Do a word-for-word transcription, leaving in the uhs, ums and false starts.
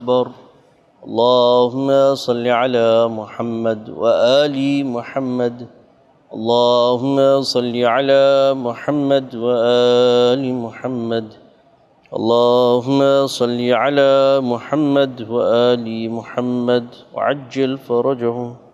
أكبر. اللهم صل على محمد وآل محمد. اللهم صل على محمد وآل محمد. اللهم صل على محمد وآل محمد وعجل فرجهم.